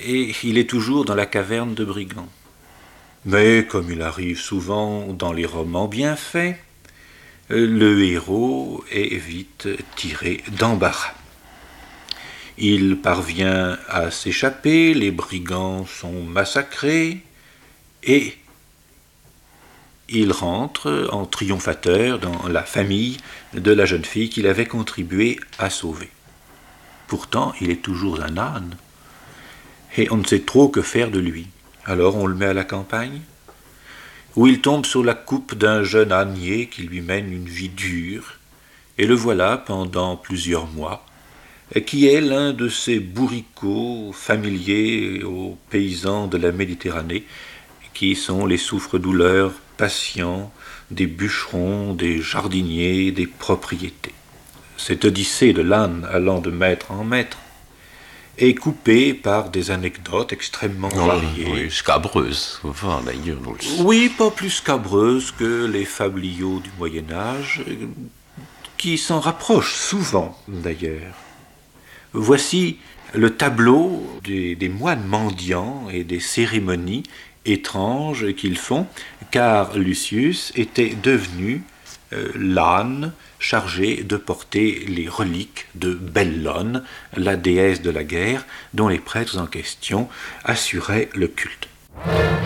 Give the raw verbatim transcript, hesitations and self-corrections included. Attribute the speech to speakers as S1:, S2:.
S1: et il est toujours dans la caverne de brigands. Mais comme il arrive souvent dans les romans bien faits, le héros est vite tiré d'embarras. Il parvient à s'échapper, les brigands sont massacrés, et il rentre en triomphateur dans la famille de la jeune fille qu'il avait contribué à sauver. Pourtant, il est toujours un âne, et on ne sait trop que faire de lui. Alors on le met à la campagne, où il tombe sur la coupe d'un jeune ânier qui lui mène une vie dure, et le voilà pendant plusieurs mois, qui est l'un de ces bourricots familiers aux paysans de la Méditerranée, qui sont les souffre-douleurs patients des bûcherons, des jardiniers, des propriétés. Cette odyssée de l'âne allant de maître en maître est coupée par des anecdotes extrêmement
S2: Non,
S1: variées.
S2: oui, scabreuses, enfin, d'ailleurs. dans le-
S1: Oui, pas plus scabreuses que les fabliaux du Moyen-Âge, qui s'en rapprochent souvent d'ailleurs. Voici le tableau des, des moines mendiants et des cérémonies étranges qu'ils font, car Lucius était devenu euh, l'âne chargé de porter les reliques de Bellone, la déesse de la guerre, dont les prêtres en question assuraient le culte.